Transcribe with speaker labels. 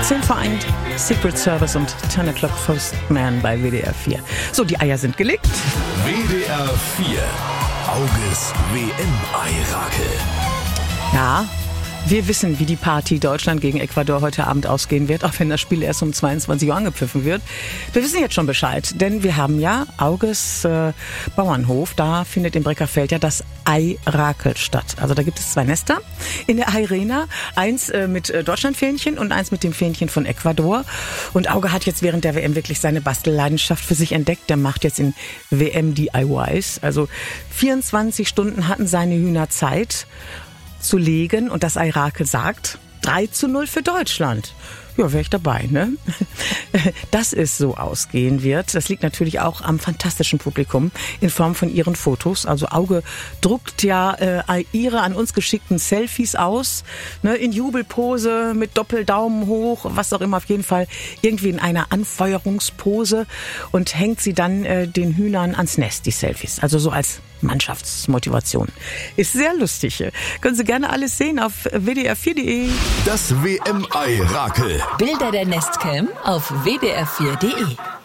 Speaker 1: 10 vor 1, Secret Service und 10 O'Clock Postman bei WDR 4. So, die Eier sind gelegt.
Speaker 2: WDR 4, Auges WM-Ei-Rakel.
Speaker 1: Ja, wir wissen, wie die Party Deutschland gegen Ecuador heute Abend ausgehen wird, auch wenn das Spiel erst um 22 Uhr angepfiffen wird. Wir wissen jetzt schon Bescheid, denn wir haben ja Auges Bauernhof, da findet im Breckerfeld ja das Ei-Rakel statt. Also da gibt es 2 Nester in der Arena, eins mit Deutschlandfähnchen und eins mit dem Fähnchen von Ecuador. Und Auge hat jetzt während der WM wirklich seine Bastelleidenschaft für sich entdeckt. Der macht jetzt in WM-DIYs. Also 24 Stunden hatten seine Hühner Zeit zu legen und das Ei-Rakel sagt 3:0 für Deutschland. Ja, wäre ich dabei, ne? Dass es so ausgehen wird, das liegt natürlich auch am fantastischen Publikum in Form von ihren Fotos. Also Auge druckt ja ihre an uns geschickten Selfies aus, ne, in Jubelpose, mit Doppeldaumen hoch, was auch immer, auf jeden Fall irgendwie in einer Anfeuerungspose und hängt sie dann den Hühnern ans Nest, die Selfies. Also so als Mannschaftsmotivation. Ist sehr lustig. Können Sie gerne alles sehen auf wdr4.de.
Speaker 2: Das WM-Ei-Rakel.
Speaker 3: Bilder der Nestcam auf wdr4.de.